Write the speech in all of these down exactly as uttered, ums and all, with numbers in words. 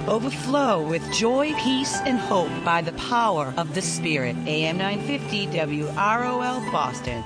Overflow with joy, peace, and hope by the power of the Spirit. A M nine fifty W R O L Boston.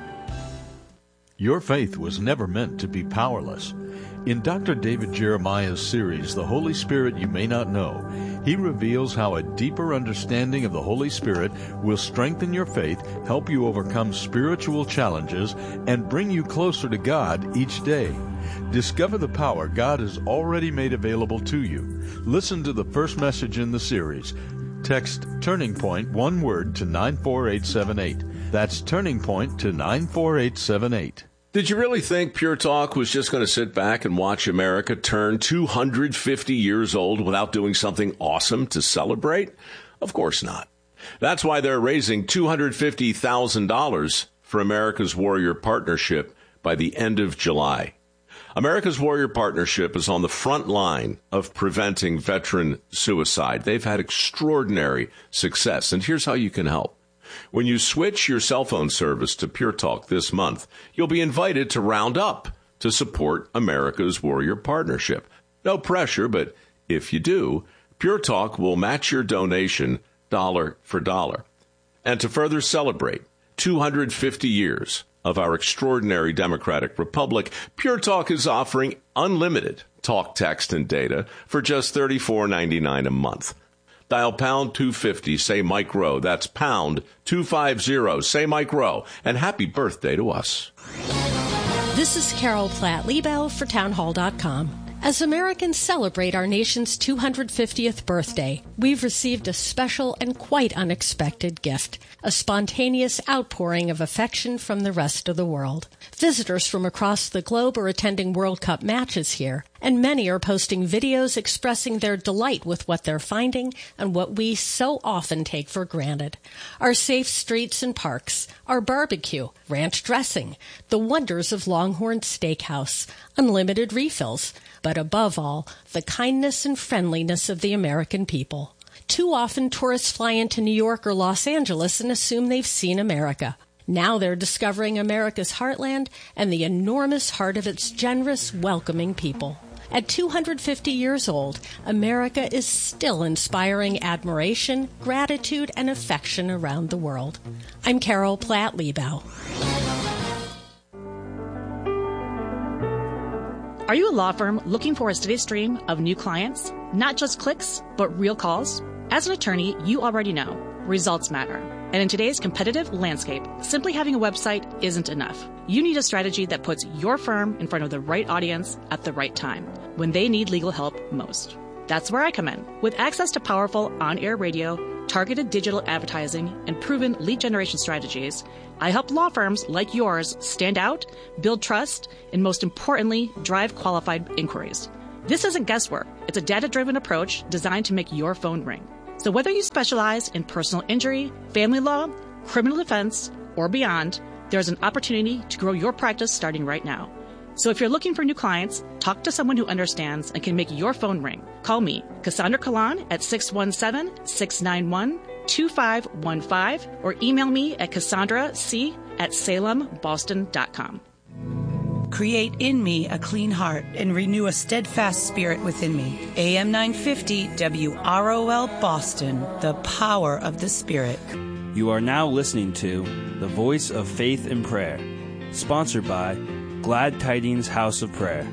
Your faith was never meant to be powerless. In Doctor David Jeremiah's series, The Holy Spirit You May Not Know, he reveals how a deeper understanding of the Holy Spirit will strengthen your faith, help you overcome spiritual challenges, and bring you closer to God each day. Discover the power God has already made available to you. Listen to the first message in the series. Text Turning Point, one word, to nine four eight seven eight. That's Turning Point to nine four eight seven eight. Did you really think Pure Talk was just going to sit back and watch America turn two hundred fifty years old without doing something awesome to celebrate? Of course not. That's why they're raising two hundred fifty thousand dollars for America's Warrior Partnership by the end of July. America's Warrior Partnership is on the front line of preventing veteran suicide. They've had extraordinary success, and here's how you can help. When you switch your cell phone service to Pure Talk this month, you'll be invited to round up to support America's Warrior Partnership. No pressure, but if you do, Pure Talk will match your donation dollar for dollar. And to further celebrate two hundred fifty years of our extraordinary democratic republic, Pure Talk is offering unlimited talk, text, and data for just thirty-four ninety-nine a month. Dial pound two fifty, say Mike Rowe. That's pound two fifty, say Mike Rowe. And happy birthday to us. This is Carol Platt-Liebau for townhall dot com. As Americans celebrate our nation's two hundred fiftieth birthday, we've received a special and quite unexpected gift, a spontaneous outpouring of affection from the rest of the world. Visitors from across the globe are attending World Cup matches here, and many are posting videos expressing their delight with what they're finding and what we so often take for granted. Our safe streets and parks, our barbecue, ranch dressing, the wonders of Longhorn Steakhouse, unlimited refills, but above all, the kindness and friendliness of the American people. Too often, tourists fly into New York or Los Angeles and assume they've seen America. Now they're discovering America's heartland and the enormous heart of its generous, welcoming people. At two hundred fifty years old, America is still inspiring admiration, gratitude, and affection around the world. I'm Carol Platt-Liebau. Are you a law firm looking for a steady stream of new clients? Not just clicks, but real calls? As an attorney, you already know results matter. And in today's competitive landscape, simply having a website isn't enough. You need a strategy that puts your firm in front of the right audience at the right time, when they need legal help most. That's where I come in. With access to powerful on-air radio, targeted digital advertising, and proven lead generation strategies, I help law firms like yours stand out, build trust, and most importantly, drive qualified inquiries. This isn't guesswork. It's a data-driven approach designed to make your phone ring. So whether you specialize in personal injury, family law, criminal defense, or beyond, there's an opportunity to grow your practice starting right now. So if you're looking for new clients, talk to someone who understands and can make your phone ring. Call me, Cassandra Kalan, at six one seven, six nine one, two five one five, or email me at cassandra c at salem boston dot com. Create in me a clean heart and renew a steadfast spirit within me. A M nine fifty W R O L Boston, the power of the Spirit. You are now listening to The Voice of Faith and Prayer, sponsored by Glad Tidings House of Prayer.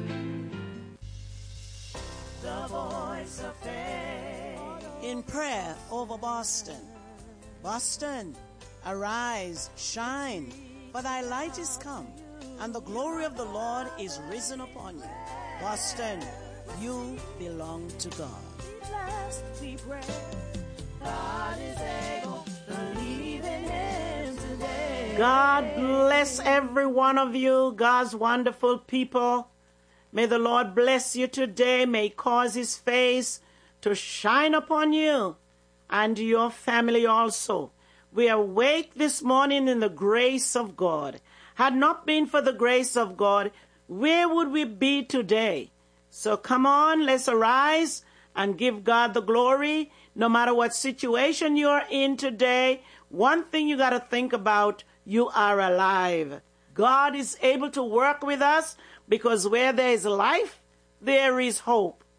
The voice of faith in prayer over Boston. Boston, arise, shine, for thy light is come, and the glory of the Lord is risen upon you. Boston, you belong to God. We pray. God is able, believe in him today. God bless every one of you, God's wonderful people. May the Lord bless you today. May he cause his face to shine upon you and your family also. We awake this morning in the grace of God. Had not been for the grace of God, where would we be today? So come on, let's arise and give God the glory. No matter what situation you're in today, one thing you got to think about, you are alive. God is able to work with us because where there is life, there is hope.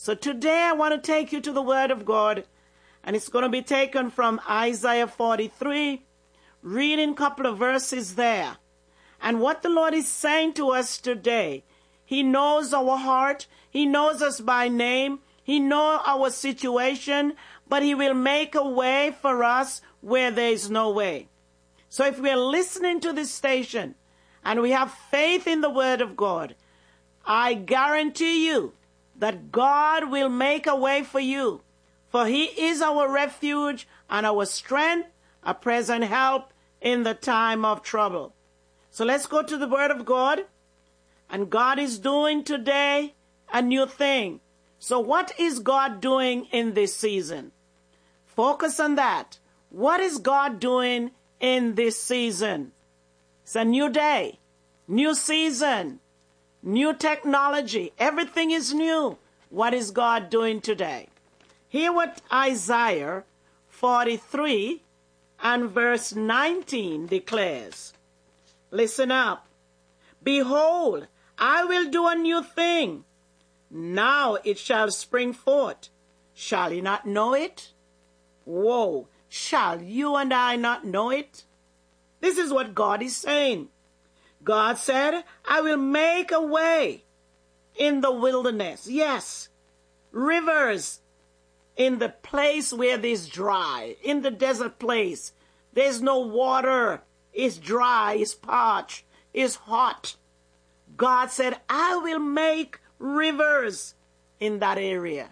So today I want to take you to the Word of God, and it's going to be taken from Isaiah forty-three, reading a couple of verses there. And what the Lord is saying to us today, He knows our heart, He knows us by name, He knows our situation, but He will make a way for us where there is no way. So if we are listening to this station and we have faith in the Word of God, I guarantee you that God will make a way for you. For He is our refuge and our strength, a present help in the time of trouble. So let's go to the Word of God. And God is doing today a new thing. So what is God doing in this season? Focus on that. What is God doing in this season? It's a new day, new season, new technology. Everything is new. What is God doing today? Hear what Isaiah forty-three and verse nineteen declares. Listen up. Behold, I will do a new thing. Now it shall spring forth. Shall ye not know it? Whoa, shall you and I not know it? This is what God is saying. God said, I will make a way in the wilderness. Yes, rivers in the place where it is dry, in the desert place. There's no water. It's dry, it's parched, it's hot. God said, I will make rivers in that area.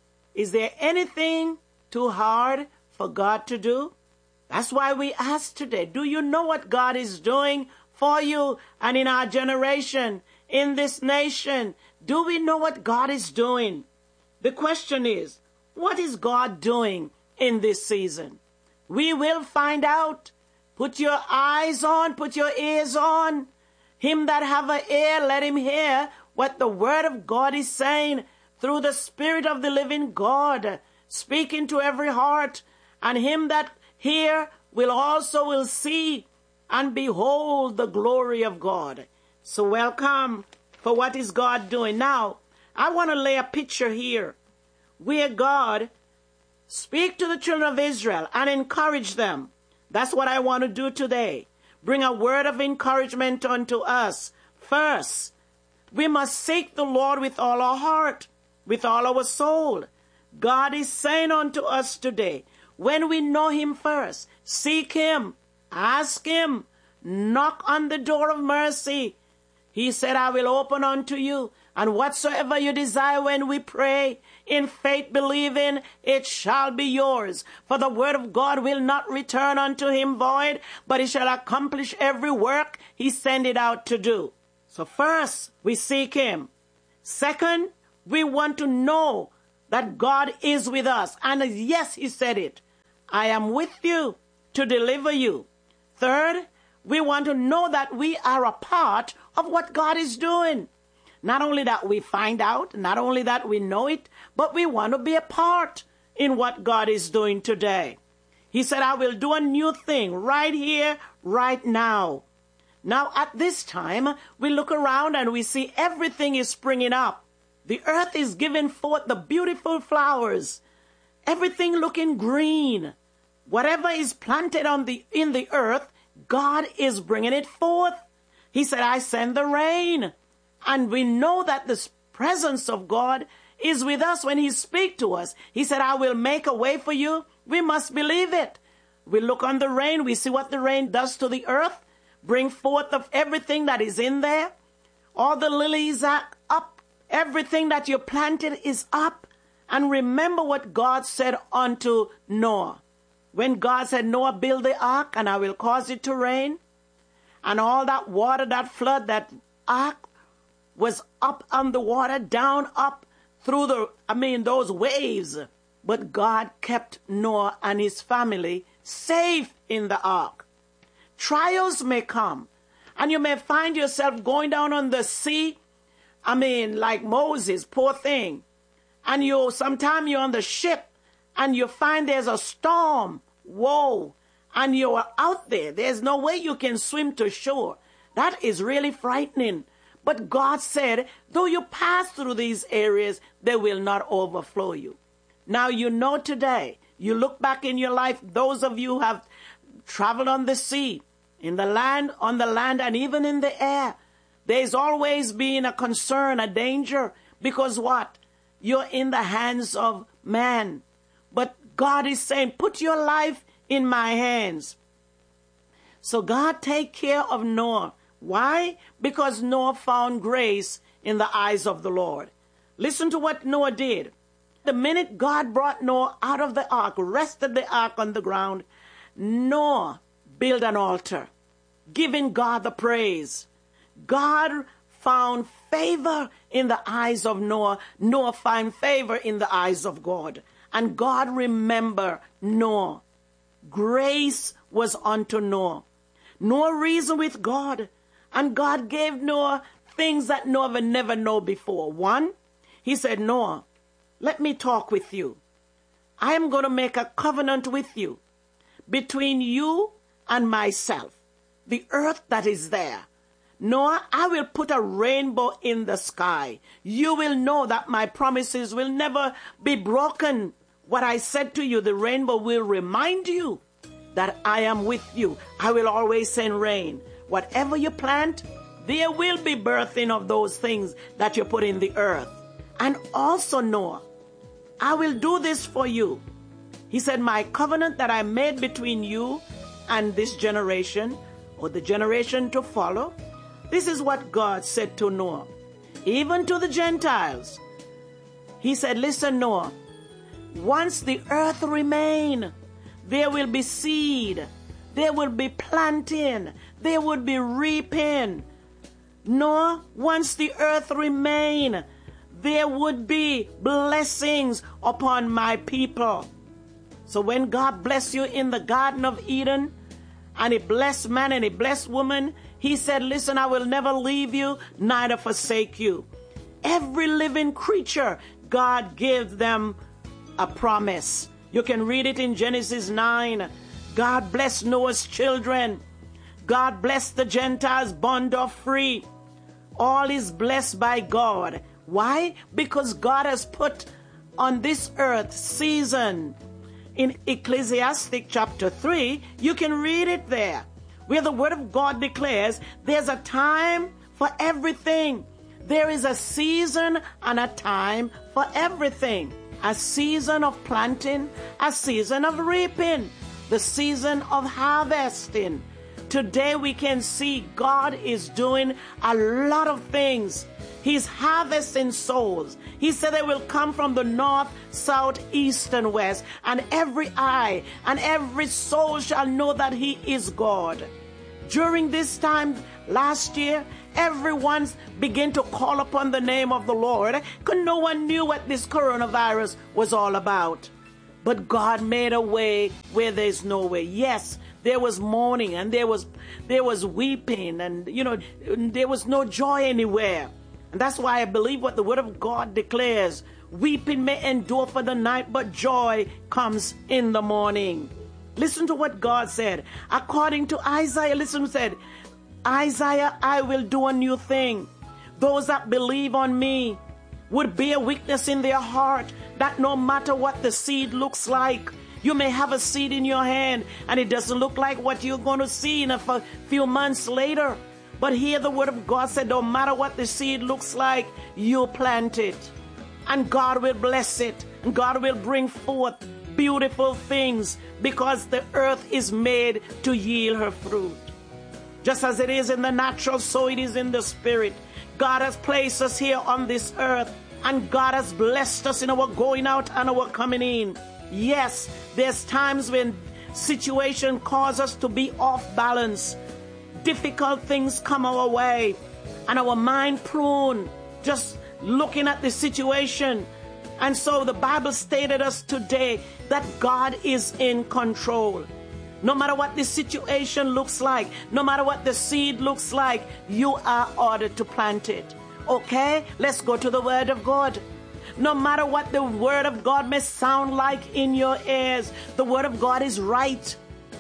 Is there anything too hard for God to do? That's why we ask today, do you know what God is doing for you and in our generation, in this nation? Do we know what God is doing? The question is, what is God doing in this season? We will find out. Put your eyes on, put your ears on. Him that have an ear, let him hear what the Word of God is saying through the Spirit of the living God, speaking to every heart. And him that hear will also will see and behold the glory of God. So welcome for what is God doing. Now, I want to lay a picture here where God speak to the children of Israel and encourage them. That's what I want to do today. Bring a word of encouragement unto us. First, we must seek the Lord with all our heart, with all our soul. God is saying unto us today, when we know Him first, seek Him, ask Him, knock on the door of mercy. He said, I will open unto you, and whatsoever you desire when we pray, in faith believing, it shall be yours. For the word of God will not return unto Him void, but He shall accomplish every work He sent it out to do. So first, we seek Him. Second, we want to know that God is with us. And yes, He said it. I am with you to deliver you. Third, we want to know that we are a part of what God is doing. Not only that we find out, not only that we know it, but we want to be a part in what God is doing today. He said, I will do a new thing right here, right now. Now, at this time, we look around and we see everything is springing up. The earth is giving forth the beautiful flowers. Everything looking green. Whatever is planted on the in the earth, God is bringing it forth. He said, I send the rain. And we know that the presence of God is with us when He speaks to us. He said, I will make a way for you. We must believe it. We look on the rain. We see what the rain does to the earth. Bring forth of everything that is in there. All the lilies are up. Everything that you planted is up. And remember what God said unto Noah. When God said, Noah, build the ark and I will cause it to rain. And all that water, that flood, that ark was up on the water, down, up through the, I mean, those waves. But God kept Noah and his family safe in the ark. Trials may come, and you may find yourself going down on the sea. I mean, like Moses, poor thing. And you, sometime you're on the ship, and you find there's a storm. Whoa. And you're out there. There's no way you can swim to shore. That is really frightening. But God said, though you pass through these areas, they will not overflow you. Now you know today, you look back in your life, those of you who have traveled on the sea, in the land, on the land, and even in the air, there's always been a concern, a danger, because what? You're in the hands of man. But God is saying, put your life in my hands. So God take care of Noah. Why? Because Noah found grace in the eyes of the Lord. Listen to what Noah did. The minute God brought Noah out of the ark, rested the ark on the ground, Noah built an altar, giving God the praise. God found favor in the eyes of Noah. Noah found favor in the eyes of God. And God remembered Noah. Grace was unto Noah. Noah reasoned with God. And God gave Noah things that Noah had never known before. One, he said, Noah, let me talk with you. I am going to make a covenant with you between you and myself, the earth that is there. Noah, I will put a rainbow in the sky. You will know that my promises will never be broken. What I said to you, the rainbow will remind you that I am with you. I will always send rain. Whatever you plant, there will be birthing of those things that you put in the earth. And also, Noah, I will do this for you. He said, my covenant that I made between you and this generation, or the generation to follow, this is what God said to Noah. Even to the Gentiles, he said, listen, Noah, once the earth remain, there will be seed, there will be planting, there will be reaping. Noah, once the earth remain, there would be blessings upon my people. So when God blessed you in the Garden of Eden, and he blessed man and he blessed woman, he said, listen, I will never leave you, neither forsake you. Every living creature, God gave them a promise. You can read it in Genesis nine. God blessed Noah's children. God blessed the Gentiles, bond or free. All is blessed by God. Why? Because God has put on this earth season. In Ecclesiastic chapter three, you can read it there, where the word of God declares there's a time for everything. There is a season and a time for everything. A season of planting, a season of reaping, the season of harvesting. Today we can see God is doing a lot of things. He's harvesting souls. He said they will come from the north, south, east, and west. And every eye and every soul shall know that he is God. During this time last year, everyone began to call upon the name of the Lord, because no one knew what this coronavirus was all about. But God made a way where there's no way. Yes, there was mourning and there was there was weeping, and you know there was no joy anywhere. And that's why I believe what the word of God declares. Weeping may endure for the night, but joy comes in the morning. Listen to what God said. According to Isaiah, listen what said. Isaiah, I will do a new thing. Those that believe on me would bear witness in their heart that no matter what the seed looks like, you may have a seed in your hand and it doesn't look like what you're going to see in a few months later. But here the word of God said, no matter what the seed looks like, you plant it. And God will bless it. And God will bring forth beautiful things, because the earth is made to yield her fruit. Just as it is in the natural, so it is in the spirit. God has placed us here on this earth, and God has blessed us in our going out and our coming in. Yes, there's times when situation cause us to be off balance. Difficult things come our way, and our mind prone, just looking at the situation. And so the Bible stated us today that God is in control. No matter what the situation looks like, no matter what the seed looks like, you are ordered to plant it. Okay, let's go to the word of God. No matter what the word of God may sound like in your ears, the word of God is right.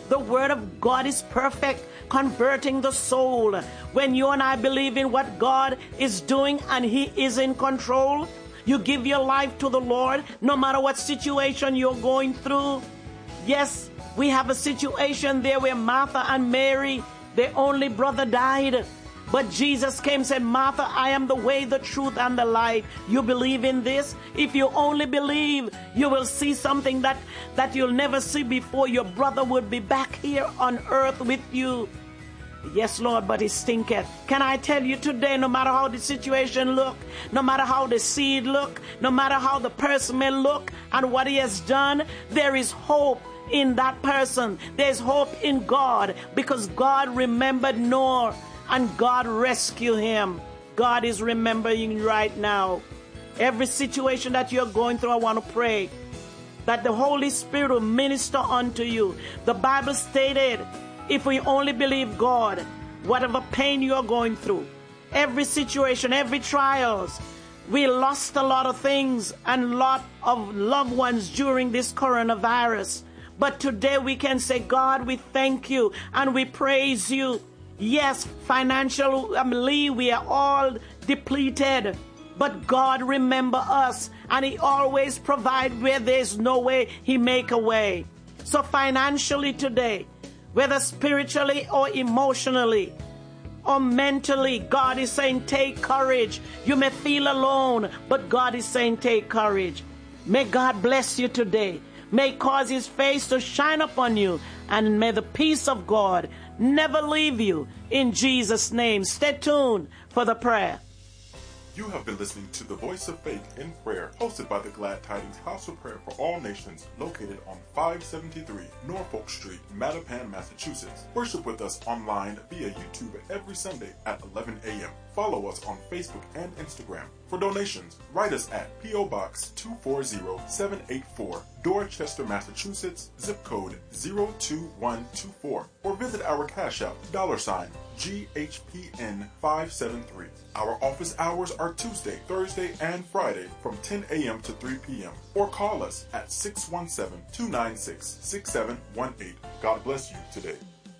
The Word of God is perfect, converting the soul. When you and I believe in what God is doing and He is in control, you give your life to the Lord, no matter what situation you're going through. Yes, we have a situation there where Martha and Mary, their only brother, died. But Jesus came and said, Martha, I am the way, the truth, and the life. You believe in this? If you only believe, you will see something that, that you'll never see before. Your brother would be back here on earth with you. Yes, Lord, but it stinketh. Can I tell you today, no matter how the situation look, no matter how the seed look, no matter how the person may look and what he has done, there is hope in that person. There's hope in God, because God remembered Noah. And God rescued him. God is remembering you right now. Every situation that you're going through, I want to pray that the Holy Spirit will minister unto you. The Bible stated, if we only believe God, whatever pain you're going through, every situation, every trials, we lost a lot of things and a lot of loved ones during this coronavirus. But today we can say, God, we thank you and we praise you. Yes, financially, we are all depleted, but God remember us, and He always provide where there's no way, He make a way. So financially today, whether spiritually or emotionally or mentally, God is saying, take courage. You may feel alone, but God is saying, take courage. May God bless you today. May cause His face to shine upon you, and may the peace of God never leave you. In Jesus' name, stay tuned for the prayer. You have been listening to The Voice of Faith in Prayer, hosted by the Glad Tidings House of Prayer for All Nations, located on five seventy-three Norfolk Street, Mattapan, Massachusetts. Worship with us online via YouTube every Sunday at eleven a.m. Follow us on Facebook and Instagram. For donations, write us at P O Box two four zero seven eight four, Dorchester, Massachusetts, zip code zero two one two four, or visit our Cash App, dollar sign G H P N five seven three. Our office hours are Tuesday, Thursday, and Friday from ten a.m. to three p.m. Or call us at six one seven, two nine six, six seven one eight. God bless you today.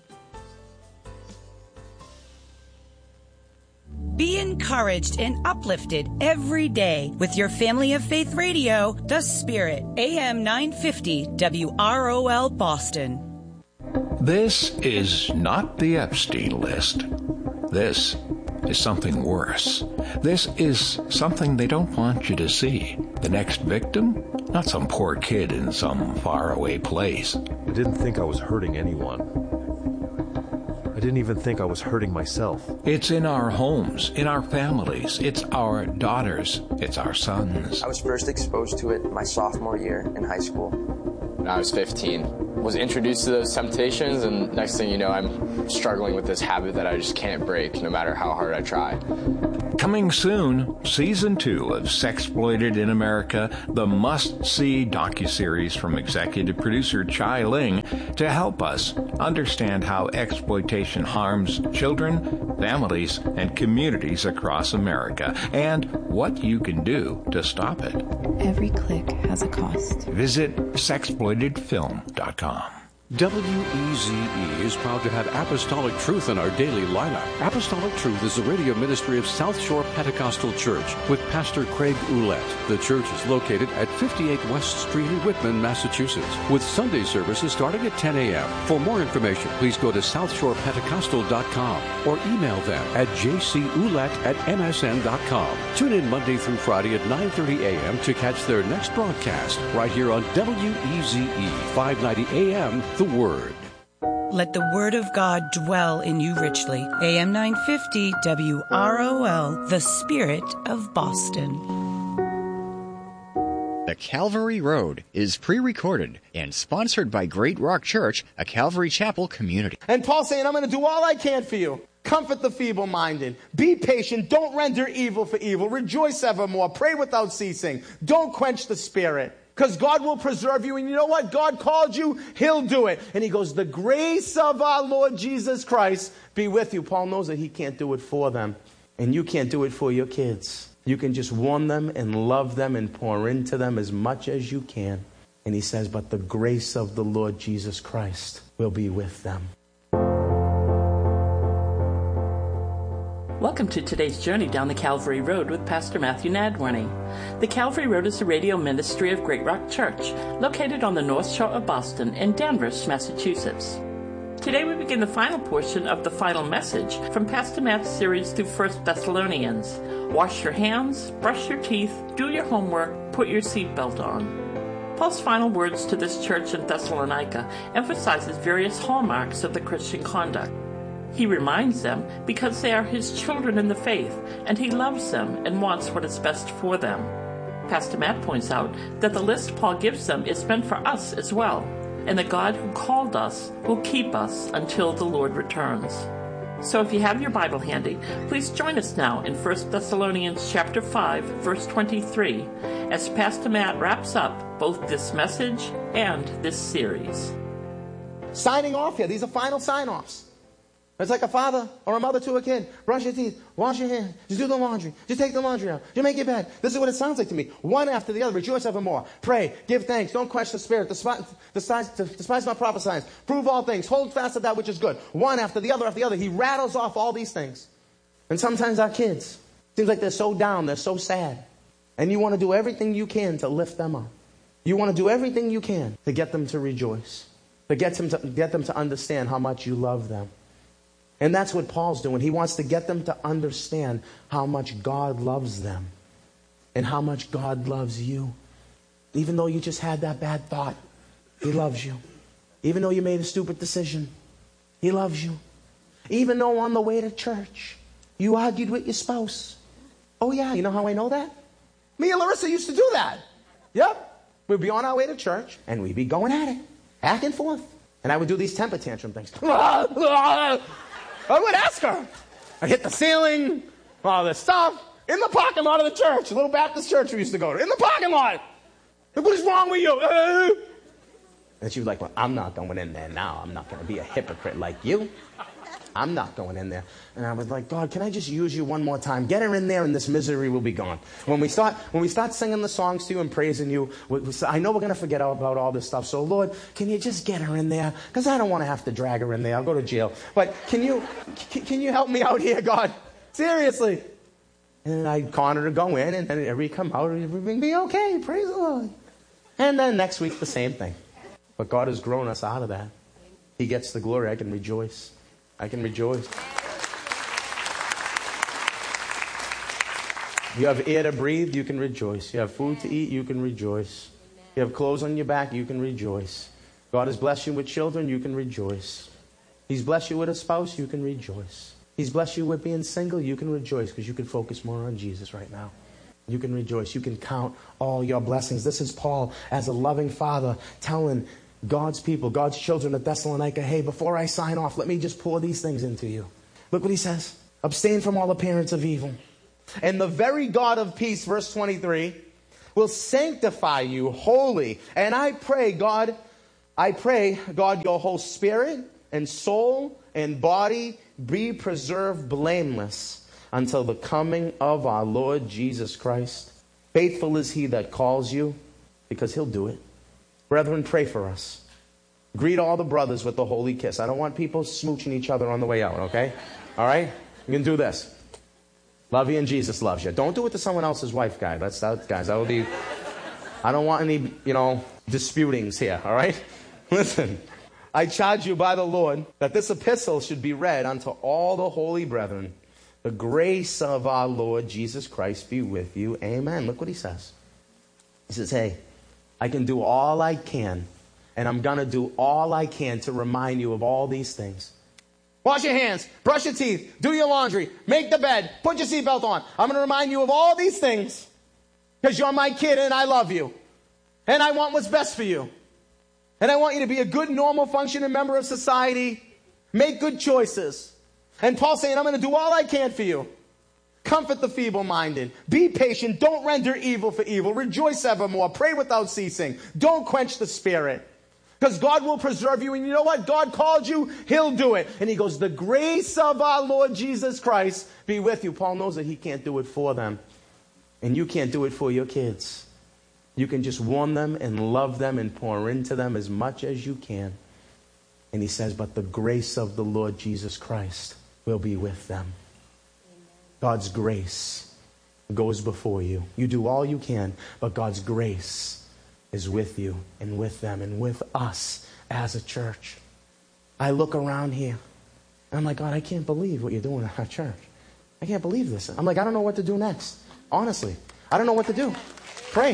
Be encouraged and uplifted every day with your Family of Faith Radio, The Spirit, A M nine fifty W R O L Boston. This is not the Epstein list. This is something worse. This is something they don't want you to see. The next victim? Not some poor kid in some faraway place. I didn't think I was hurting anyone. I didn't even think I was hurting myself. It's in our homes, in our families. It's our daughters. It's our sons. I was first exposed to it my sophomore year in high school. When I was fifteen, was introduced to those temptations, and next thing you know, I'm struggling with this habit that I just can't break, no matter how hard I try. Coming soon, Season two of Sexploited in America, the must-see docuseries from executive producer Chai Ling, to help us understand how exploitation harms children, families, and communities across America, and what you can do to stop it. Every click has a cost. Visit sexploited film dot com. W E Z E is proud to have Apostolic Truth in our daily lineup. Apostolic Truth is the radio ministry of South Shore Pentecostal Church with Pastor Craig Ouellette. The church is located at fifty-eight West Street in Whitman, Massachusetts, with Sunday services starting at ten a.m. For more information, please go to south shore pentecostal dot com or email them at j c ouellette at m s n dot com. Tune in Monday through Friday at nine thirty a.m. to catch their next broadcast right here on W E Z E, five ninety A M, The Word. Let the Word of God dwell in you richly. A M nine fifty W R O L, The Spirit of Boston. The Calvary Road is pre-recorded and sponsored by Great Rock Church, a Calvary Chapel community. And Paul's saying, I'm going to do all I can for you. Comfort the feeble-minded. Be patient. Don't render evil for evil. Rejoice evermore. Pray without ceasing. Don't quench the spirit. Because God will preserve you. And you know what? God called you. He'll do it. And he goes, the grace of our Lord Jesus Christ be with you. Paul knows that he can't do it for them. And you can't do it for your kids. You can just warn them and love them and pour into them as much as you can. And he says, but the grace of the Lord Jesus Christ will be with them. Welcome to today's journey down the Calvary Road with Pastor Matthew Nadworny. The Calvary Road is a radio ministry of Great Rock Church, located on the North Shore of Boston in Danvers, Massachusetts. Today we begin the final portion of the final message from Pastor Matt's series through First Thessalonians. Wash your hands, brush your teeth, do your homework, put your seatbelt on. Paul's final words to this church in Thessalonica emphasizes various hallmarks of the Christian conduct. He reminds them because they are his children in the faith, and he loves them and wants what is best for them. Pastor Matt points out that the list Paul gives them is meant for us as well, and the God who called us will keep us until the Lord returns. So if you have your Bible handy, please join us now in First Thessalonians chapter five, verse twenty-three, as Pastor Matt wraps up both this message and this series. Signing off here. These are final sign-offs. It's like a father or a mother to a kid. Brush your teeth. Wash your hands. Just do the laundry. Just take the laundry out. Just make your bed. This is what it sounds like to me. One after the other. Rejoice evermore. Pray. Give thanks. Don't quench the spirit. Despise, despise, despise not prophesying. Prove all things. Hold fast to that which is good. One after the other after the other. He rattles off all these things. And sometimes our kids, seems like they're so down. They're so sad. And you want to do everything you can to lift them up. You want to do everything you can to get them to rejoice. To get them to, get them to understand how much you love them. And that's what Paul's doing. He wants to get them to understand how much God loves them and how much God loves you. Even though you just had that bad thought, he loves you. Even though you made a stupid decision, he loves you. Even though on the way to church, you argued with your spouse. Oh yeah, you know how I know that? Me and Larissa used to do that. Yep. We'd be on our way to church and we'd be going at it, back and forth. And I would do these temper tantrum things. I would ask her. I hit the ceiling, all this stuff, in the parking lot of the church, a little Baptist church we used to go to, in the parking lot. What is wrong with you? Uh. And she was like, well, I'm not going in there now. I'm not going to be a hypocrite like you. I'm not going in there. And I was like, God, can I just use you one more time? Get her in there and this misery will be gone. When we start when we start singing the songs to you and praising you, we, we, I know we're going to forget about all this stuff. So, Lord, can you just get her in there? Because I don't want to have to drag her in there. I'll go to jail. But can you, can, can you help me out here, God? Seriously. And I conned her to go in, and then every come out, everything be okay. Praise the Lord. And then next week, the same thing. But God has grown us out of that. He gets the glory. I can rejoice. I can rejoice. You have air to breathe, you can rejoice. You have food to eat, you can rejoice. You have clothes on your back, you can rejoice. God has blessed you with children, you can rejoice. He's blessed you with a spouse, you can rejoice. He's blessed you with being single, you can rejoice because you can focus more on Jesus right now. You can rejoice. You can count all your blessings. This is Paul as a loving father telling God's people, God's children at Thessalonica, hey, before I sign off, let me just pour these things into you. Look what he says. Abstain from all appearance of evil. And the very God of peace, verse twenty-three, will sanctify you wholly. And I pray, God, I pray, God, your whole spirit and soul and body be preserved blameless until the coming of our Lord Jesus Christ. Faithful is he that calls you, because he'll do it. Brethren, pray for us. Greet all the brothers with the holy kiss. I don't want people smooching each other on the way out, okay? All right? You can do this. Love you and Jesus loves you. Don't do it to someone else's wife, guy. That's that, guys. That would be. I don't want any, you know, disputings here, all right? Listen, I charge you by the Lord that this epistle should be read unto all the holy brethren. The grace of our Lord Jesus Christ be with you. Amen. Look what he says. He says, hey, I can do all I can, and I'm going to do all I can to remind you of all these things. Wash your hands, brush your teeth, do your laundry, make the bed, put your seatbelt on. I'm going to remind you of all these things because you're my kid and I love you. And I want what's best for you. And I want you to be a good, normal, functioning member of society. Make good choices. And Paul's saying, I'm going to do all I can for you. Comfort the feeble-minded. Be patient. Don't render evil for evil. Rejoice evermore. Pray without ceasing. Don't quench the spirit. Because God will preserve you. And you know what? God called you. He'll do it. And he goes, the grace of our Lord Jesus Christ be with you. Paul knows that he can't do it for them. And you can't do it for your kids. You can just warn them and love them and pour into them as much as you can. And he says, but the grace of the Lord Jesus Christ will be with them. God's grace goes before you. You do all you can, but God's grace is with you and with them and with us as a church. I look around here and I'm like, God, I can't believe what you're doing at our church. I can't believe this. I'm like, I don't know what to do next. Honestly, I don't know what to do. Pray.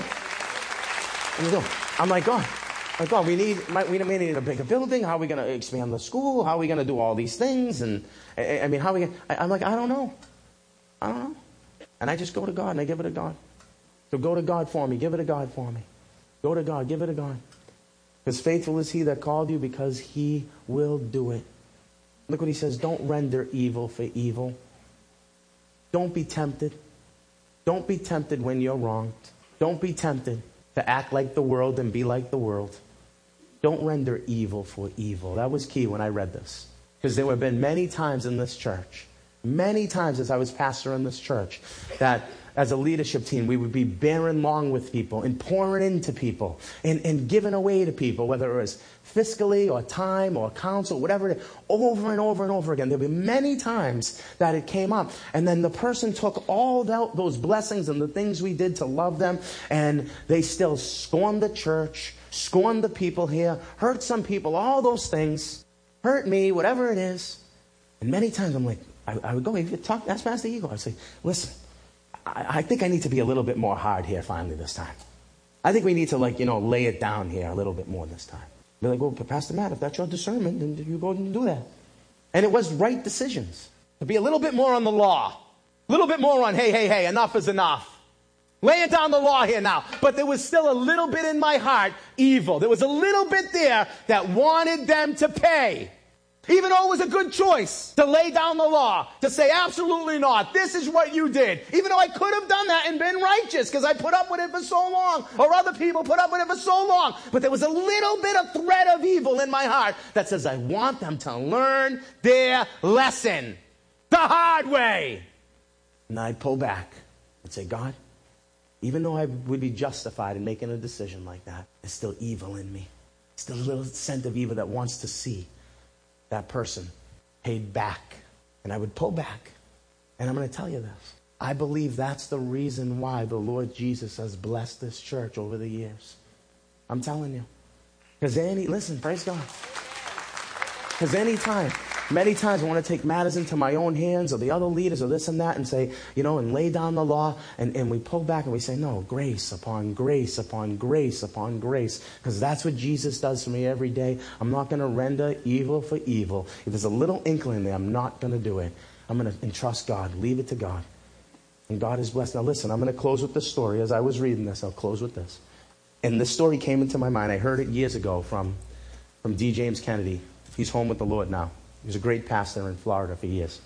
What do you do? I'm like, God, like, God, we need, we may need a bigger building. How are we going to expand the school? How are we going to do all these things? And I, I mean, how are we going to, I'm like, I don't know. I don't know. And I just go to God and I give it to God. So go to God for me. Give it to God for me. Go to God. Give it to God. Because faithful is he that called you, because he will do it. Look what he says. Don't render evil for evil. Don't be tempted. Don't be tempted when you're wronged. Don't be tempted to act like the world and be like the world. Don't render evil for evil. That was key when I read this. Because there have been many times in this church, many times as I was pastor in this church, that as a leadership team, we would be bearing long with people and pouring into people and, and giving away to people, whether it was fiscally or time or counsel, whatever it is, over and over and over again. There'll be many times that it came up. And then the person took all that, those blessings and the things we did to love them, and they still scorned the church, scorned the people here, hurt some people, all those things, hurt me, whatever it is. And many times I'm like, I, I would go, if you talk, that's Pastor Eagle. I'd say, listen, I, I think I need to be a little bit more hard here finally this time. I think we need to, like, you know, lay it down here a little bit more this time. Be like, well, Pastor Matt, if that's your discernment, then you go and do that. And it was right decisions. To be a little bit more on the law. A little bit more on, hey, hey, hey, enough is enough. Laying down the law here now. But there was still a little bit in my heart, evil. There was a little bit there that wanted them to pay. Even though it was a good choice to lay down the law, to say absolutely not, this is what you did. Even though I could have done that and been righteous because I put up with it for so long, or other people put up with it for so long. But there was a little bit of thread of evil in my heart that says I want them to learn their lesson the hard way. And I'd pull back and say, God, even though I would be justified in making a decision like that, there's still evil in me. Still a little scent of evil that wants to see that person paid back. And I would pull back. And I'm going to tell you this. I believe that's the reason why the Lord Jesus has blessed this church over the years. I'm telling you. Because any, listen, praise God. Because any time, many times I want to take matters into my own hands, or the other leaders, or this and that, and say, you know, and lay down the law, and, and we pull back and we say, no, grace upon grace upon grace upon grace, because that's what Jesus does for me every day. I'm not going to render evil for evil. If there's a little inkling there, I'm not going to do it. I'm going to entrust God, leave it to God. And God is blessed. Now listen, I'm going to close with this story. As I was reading this, I'll close with this. And this story came into my mind. I heard it years ago from, from D. James Kennedy. He's home with the Lord now. He was a great pastor in Florida for years.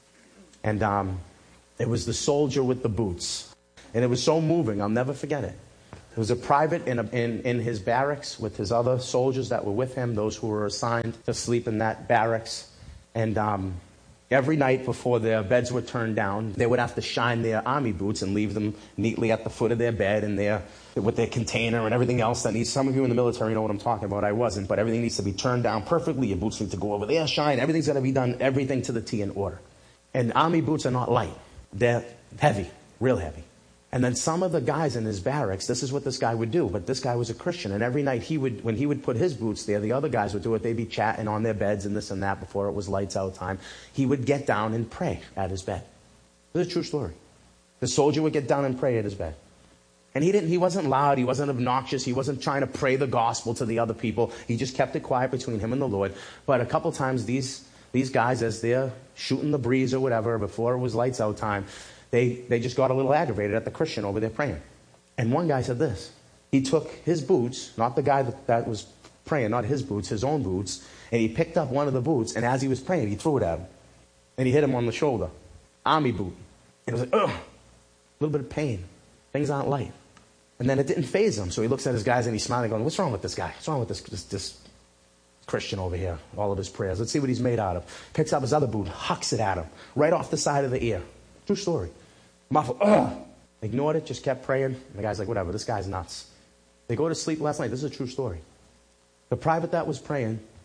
And um, it was the soldier with the boots. And it was so moving, I'll never forget it. It was a private in, a, in, in his barracks with his other soldiers that were with him, those who were assigned to sleep in that barracks. And um, every night before their beds were turned down, they would have to shine their army boots and leave them neatly at the foot of their bed and their, with their container and everything else that needs. Some of you in the military know what I'm talking about. I wasn't, but everything needs to be turned down perfectly. Your boots need to go over there, shine. Everything's got to be done, everything to the T in order. And army boots are not light. They're heavy, real heavy. And then some of the guys in his barracks, this is what this guy would do. But this guy was a Christian. And every night he would, when he would put his boots there, the other guys would do it. They'd be chatting on their beds and this and that before it was lights out time. He would get down and pray at his bed. This is a true story. The soldier would get down and pray at his bed. And he didn't, he wasn't loud. He wasn't obnoxious. He wasn't trying to pray the gospel to the other people. He just kept it quiet between him and the Lord. But a couple times these, these guys, as they're shooting the breeze or whatever, before it was lights out time, They, they just got a little aggravated at the Christian over there praying. And one guy said this. He took his boots, not the guy that, that was praying, not his boots, his own boots, and he picked up one of the boots, and as he was praying, he threw it at him. And he hit him on the shoulder. Army boot. And it was like, ugh, a little bit of pain. Things aren't light. And then it didn't faze him, so he looks at his guys and he's smiling, going, what's wrong with this guy? What's wrong with this, this, this Christian over here? All of his prayers. Let's see what he's made out of. Picks up his other boot, hucks it at him, right off the side of the ear. True story. Muffled, ugh. Ignored it, just kept praying. And the guy's like, whatever, this guy's nuts. They go to sleep last night. This is a true story. The private that was praying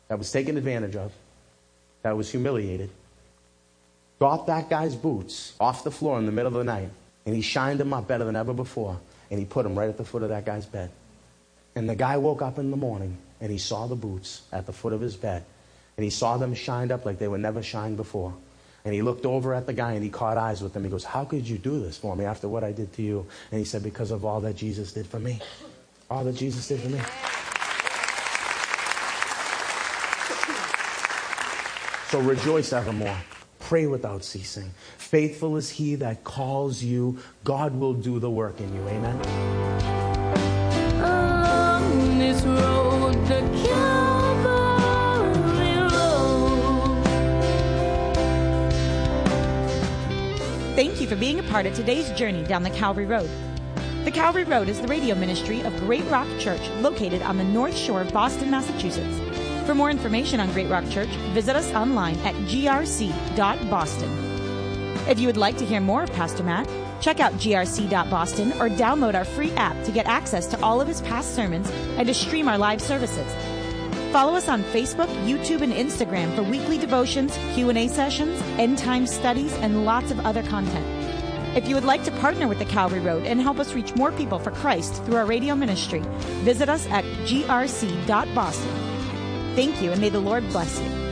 that was taken advantage of, that was humiliated, got that guy's boots off the floor in the middle of the night, and he shined them up better than ever before, and he put them right at the foot of that guy's bed. And the guy woke up in the morning, and he saw the boots at the foot of his bed, and he saw them shined up like they were never shined before. And he looked over at the guy, and he caught eyes with him. He goes, how could you do this for me after what I did to you? And he said, because of all that Jesus did for me. All that Jesus did for me. So rejoice evermore. Pray without ceasing. Faithful is he that calls you. God will do the work in you. Amen. Along this road, the Calvary road. Thank you for being a part of today's journey down the Calvary Road. The Calvary Road is the radio ministry of Great Rock Church, located on the North Shore of Boston, Massachusetts. For more information on Great Rock Church, visit us online at g r c dot boston. If you would like to hear more of Pastor Matt, check out g r c dot boston or download our free app to get access to all of his past sermons and to stream our live services. Follow us on Facebook, YouTube, and Instagram for weekly devotions, Q and A sessions, end-time studies, and lots of other content. If you would like to partner with the Calvary Road and help us reach more people for Christ through our radio ministry, visit us at g r c dot boston. Thank you, and may the Lord bless you.